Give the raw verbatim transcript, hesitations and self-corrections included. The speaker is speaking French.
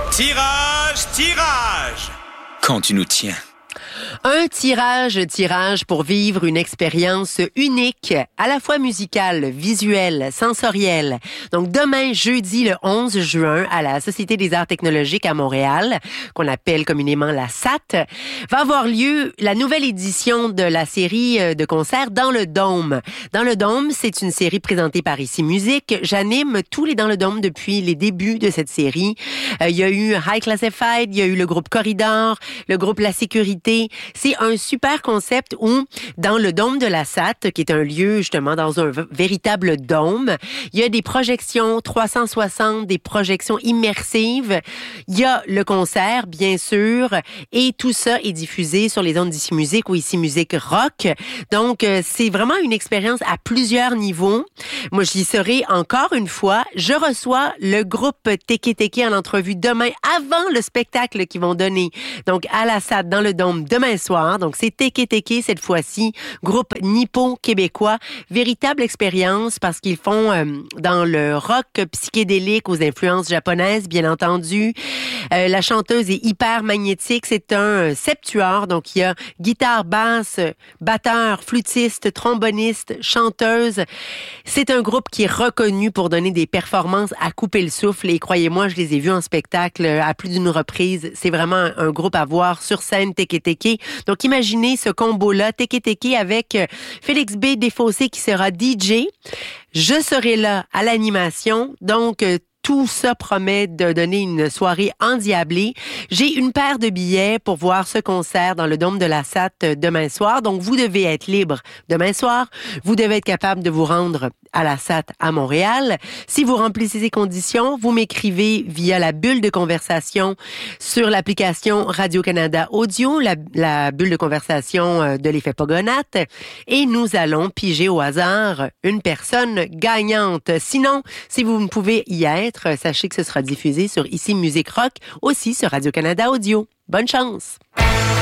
Tirage, tirage! Quand tu nous tiens. Un tirage, tirage pour vivre une expérience unique, à la fois musicale, visuelle, sensorielle. Donc demain, jeudi le onze juin, à la Société des arts technologiques à Montréal, qu'on appelle communément la S A T, va avoir lieu la nouvelle édition de la série de concerts Dans le Dôme. Dans le Dôme, c'est une série présentée par Ici Musique. J'anime tous les Dans le Dôme depuis les débuts de cette série. Euh, il y a eu High Classified, il y a eu le groupe Corridor, le groupe La Sécurité. C'est un super concept où, dans le dôme de la S A T, qui est un lieu justement dans un v- véritable dôme, il y a des projections trois cent soixante, des projections immersives. Il y a le concert, bien sûr, et tout ça est diffusé sur les ondes d'Ici Musique ou Ici Musique Rock. Donc, euh, c'est vraiment une expérience à plusieurs niveaux. Moi, j'y serai encore une fois. Je reçois le groupe Teke Teke en entrevue demain, avant le spectacle qu'ils vont donner. Donc, à la S A T, dans le dôme, demain soir. Donc, c'est Teke Teke cette fois-ci, groupe nippo-québécois. Véritable expérience parce qu'ils font euh, dans le rock psychédélique aux influences japonaises, bien entendu. Euh, la chanteuse est hyper magnétique. C'est un septuor. Donc, il y a guitare, basse, batteur, flûtiste, tromboniste, chanteuse. C'est un groupe qui est reconnu pour donner des performances à couper le souffle. Et croyez-moi, je les ai vus en spectacle à plus d'une reprise. C'est vraiment un groupe à voir sur scène, Teke Teke. Donc, imaginez ce combo-là, Teke Teke avec Félix B. Desfossés qui sera D J. Je serai là à l'animation. Donc, tout ça promet de donner une soirée endiablée. J'ai une paire de billets pour voir ce concert dans le dôme de la S A T demain soir. Donc, vous devez être libre demain soir. Vous devez être capable de vous rendre à la S A T à Montréal. Si vous remplissez ces conditions, vous m'écrivez via la bulle de conversation sur l'application Radio-Canada Audio, la, la bulle de conversation de l'effet Pogonate, et nous allons piger au hasard une personne gagnante. Sinon, si vous ne pouvez y être, sachez que ce sera diffusé sur Ici Musique Rock, aussi sur Radio-Canada Audio. Bonne chance!